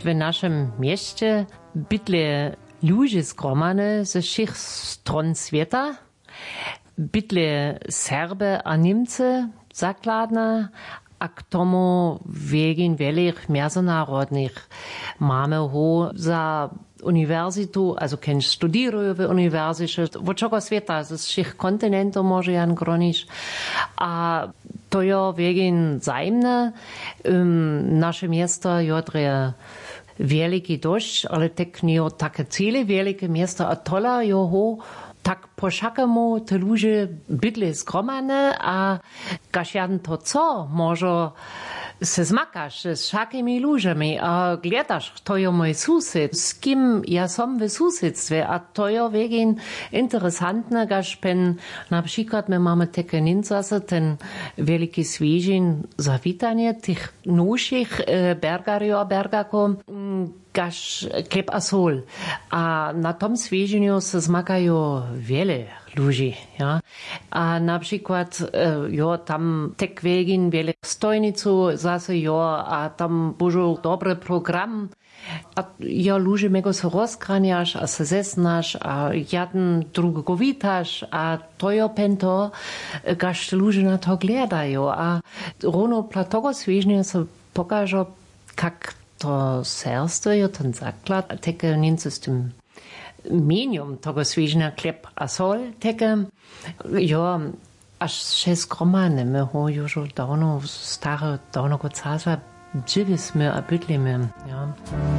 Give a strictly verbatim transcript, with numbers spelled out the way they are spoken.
w naszym mieście bytle ludzie zgromane ze všech stron świata, bytle Serbe a Niemcy zakladne, a k tomu wegen wielich międzynarodnych mamy ho za uniwersytu, also ken studirują w uniwersycie, w czego świata, z všech kontynentów może jan gronić, a to jo wegen zajemne, um, nasze miasto jodre wielki dość, ale tak nie takie cele wielkie miasto, a tola jo ho tak po všakému te ludzie bydli zgromane a kaž jan to co, może se zmakaš z všakými ľuďami a gledaš, to je môj sused, s kým ja som v susedstve a to je vegin interesantné, kaž pen napríklad my máme také ninzase, ten veľký svížin zavítanie tých núšich e, bergarjov a bergakov, kaž klep a sol. A na tom svíženiu se zmakajú veľa ľudí, ja. A napríklad, jo, tam tek vegin veľa stojnicu zase, jo, a tam božu dobrý program. A ja ľudí mego se rozkraniaš a se zesnaš a jeden drugo vítaš a to je pento, kaž ľudí na to gledajú. A rovno pra toho svíženia sa pokáže, kak to serstvo je ten základ, teke nince s tým medium tego svíženia klep a sol, teke, jo, až šest gromane, my ho już dawno, stare, dawno go czasu, żyli sme a bydlimy, ja.